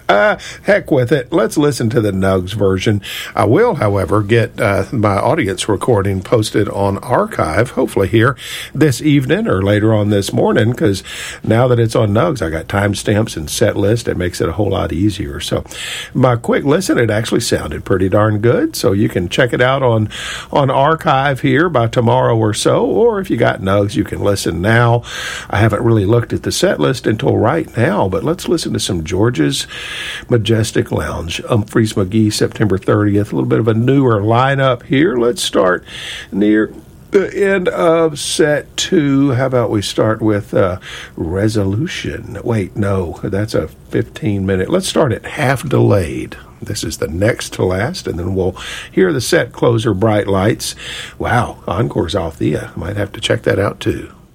Heck with it. Let's listen to the Nugs version. I will, however, get my audience recording posted on archive, hopefully here this evening or later on this morning, because now that it's on Nugs, I got timestamps and set list. It makes it a whole lot easier. So my quick listen, it actually sounded pretty darn good. So you can check it out on archive here by tomorrow or so, or if you got Nugs, you can listen now. I haven't really looked at the set list until right now, but let's listen to some George's Majestic Lounge, Umphrey's McGee, September 30th. A little bit of a newer lineup here. Let's start near the end of set 2. How about we start with Resolution? Wait, no, that's a 15-minute. Let's start at Half Delayed. This is the next to last, and then we'll hear the set closer, Bright Lights. Wow, Encore's Althea. Might have to check that out too.